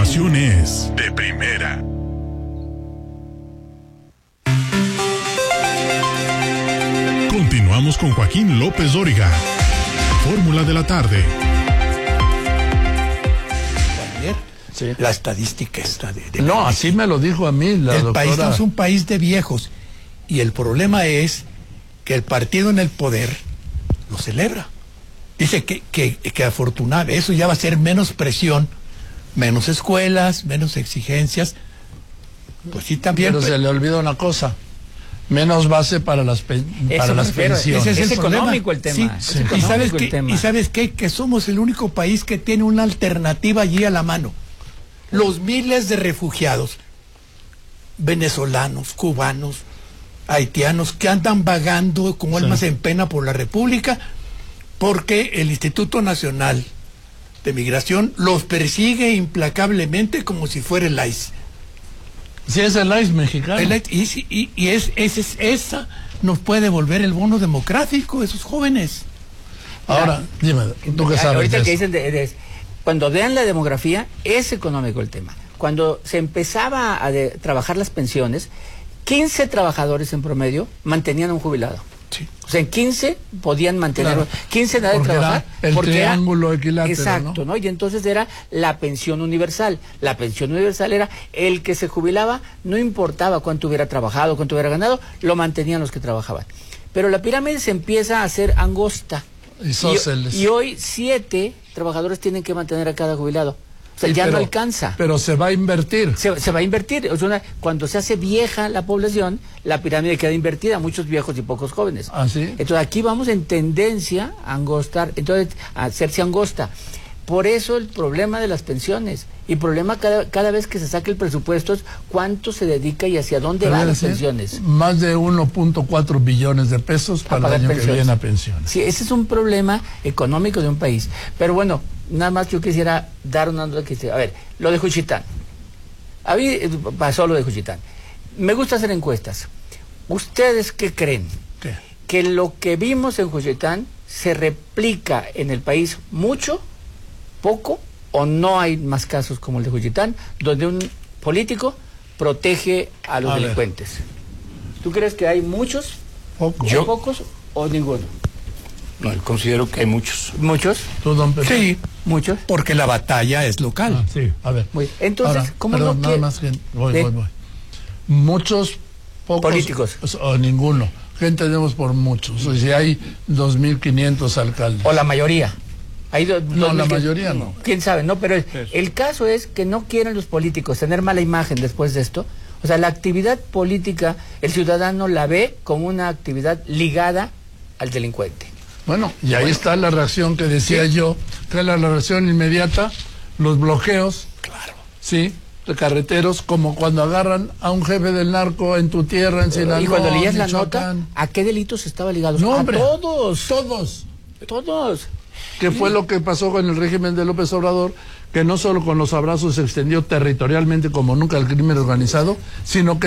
información es de primera. Continuamos con Joaquín López Dóriga. Fórmula de la tarde. Sí. La estadística está de no, así me lo dijo a mí la doctora. El país es un país de viejos y el problema es que el partido en el poder lo celebra. Dice que afortunado, eso ya va a ser menos presión, menos escuelas, menos exigencias. Pues sí, también. Pero se le olvida una cosa. Menos base para las pensiones. Ese es el económico el tema. Sí, sí. ¿Y sabes qué? Que somos el único país que tiene una alternativa allí a la mano. Los miles de refugiados, venezolanos, cubanos, haitianos, que andan vagando como almas en pena por la República, porque el Instituto Nacional de Migración los persigue implacablemente como si fuera el ICE. Sí, es el ICE mexicano. Esa nos puede devolver el bono democrático, esos jóvenes. Ahora, dime, ¿tú qué sabes? Ahorita que dicen cuando vean la demografía, es económico el tema. Cuando se empezaba a trabajar las pensiones, 15 trabajadores en promedio mantenían a un jubilado. Sí. O sea, en 15 podían mantener, 15 de trabajar. El triángulo equilátero, exacto, ¿no? Y entonces era la pensión universal. La pensión universal era el que se jubilaba, no importaba cuánto hubiera trabajado, cuánto hubiera ganado, lo mantenían los que trabajaban. Pero la pirámide se empieza a hacer angosta. Y hoy 7 trabajadores tienen que mantener a cada jubilado. O sea, ya no alcanza. Pero se va a invertir. Se va a invertir. O sea, cuando se hace vieja la población, la pirámide queda invertida, muchos viejos y pocos jóvenes. ¿Ah, sí? Entonces aquí vamos en tendencia a angostar, entonces a hacerse angosta. Por eso el problema de las pensiones. Y el problema cada vez que se saque el presupuesto es cuánto se dedica y hacia dónde van las pensiones. Más de 1.4 billones de pesos para el año que viene a pensiones. Sí, ese es un problema económico de un país. Pero bueno, nada más yo quisiera dar una nota que a ver, lo de Juchitán. A mí pasó lo de Juchitán. Me gusta hacer encuestas. ¿Ustedes qué creen? ¿Qué? Que lo que vimos en Juchitán se replica en el país mucho, poco, o no hay más casos como el de Juchitán, donde un político protege a los delincuentes. ¿Tú crees que hay muchos, pocos o ninguno? No, yo considero que hay muchos. ¿Muchos? ¿Tú, don Pedro? Sí, muchos. porque la batalla es local. Sí, a ver. Entonces, ahora, ¿cómo perdón, no nada más que voy. Muchos, pocos políticos o ninguno. ¿Qué entendemos por muchos? O sea, si hay 2.500 alcaldes. O la mayoría. No, la mayoría no. ¿Quién sabe? No, pero el caso es que no quieren los políticos tener mala imagen después de esto. O sea, la actividad política, el ciudadano la ve como una actividad ligada al delincuente. Bueno, y ahí está la reacción que decía yo, que es la reacción inmediata, los bloqueos, sí, de carreteros, como cuando agarran a un jefe del narco en tu tierra, en Sinaloa. Y cuando leías la nota, ¿a qué delitos estaba ligado? No, hombre, a todos. Todos. Que fue lo que pasó con el régimen de López Obrador, que no solo con los abrazos se extendió territorialmente como nunca el crimen organizado, sino que